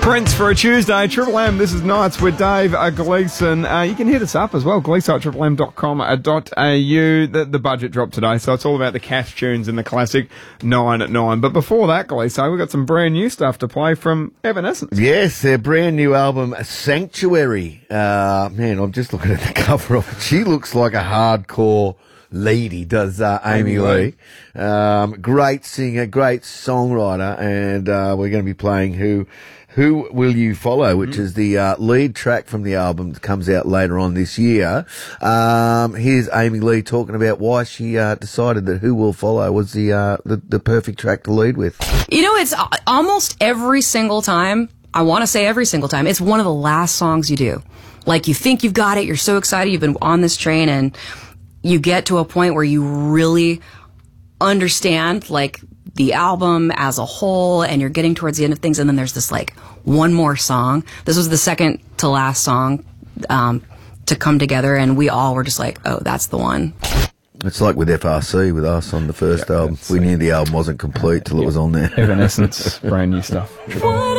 Prince for a Tuesday. Triple M, this is Nights with Dave Gleeson. You can hit us up as well, gleeson@triplem.com.au. The budget dropped today, so it's all about the cash tunes and the classic 9 at 9. But before that, Gleeson, we've got some brand new stuff to play from Evanescence. Yes, their brand new album, Sanctuary. Man, I'm just looking at the cover of it. She looks like a hardcore lady, does Amy Lee. Great singer, great songwriter, and we're going to be playing Who Will You Follow, which is the lead track from the album that comes out later on this year. Here's Amy Lee talking about why she decided that Who Will Follow was the perfect track to lead with. You know, it's almost every single time, I want to say every single time, it's one of the last songs you do. Like, you think you've got it, you're so excited, you've been on this train, and you get to a point where you really understand, like, the album as a whole, and you're getting towards the end of things, and then there's this, like, one more song. This was the second to last song to come together, and we all were just like, oh, that's the one. It's like with FRC, with us on the first album. We knew the album wasn't complete till it was on there. Evanescence, brand new stuff.